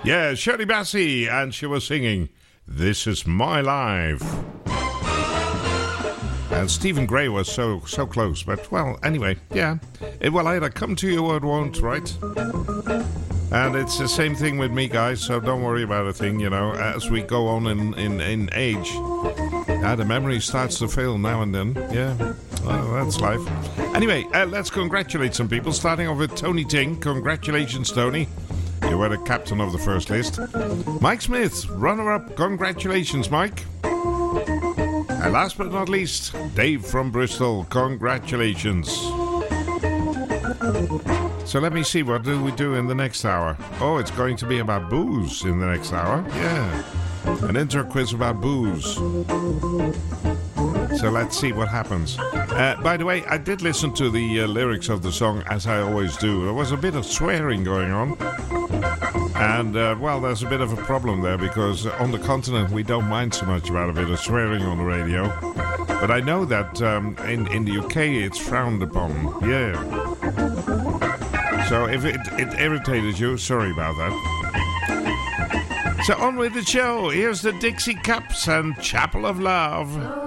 Yeah, Shirley Bassey, and she was singing This Is My Life. And Stephen Gray was so close, but, well, anyway, yeah. It will either come to you or it won't, right? And it's the same thing with me, guys, so don't worry about a thing, you know. As we go on in age, the memory starts to fail now and then. Yeah, well, that's life. Anyway, let's congratulate some people, starting off with Tony Ting. Congratulations, Tony. You were the captain of the first list. Mike Smith, runner-up. Congratulations, Mike. And last but not least, Dave from Bristol. Congratulations. So let me see, what do we do in the next hour? Oh, it's going to be about booze in the next hour. Yeah, an intro quiz about booze. So let's see what happens. By the way, I did listen to the lyrics of the song, as I always do. There was a bit of swearing going on. And, well, there's a bit of a problem there, because on the continent we don't mind so much about a bit of swearing on the radio. But I know that in the UK it's frowned upon. Yeah. So if it irritated you, sorry about that. So on with the show. Here's the Dixie Cups and Chapel of Love.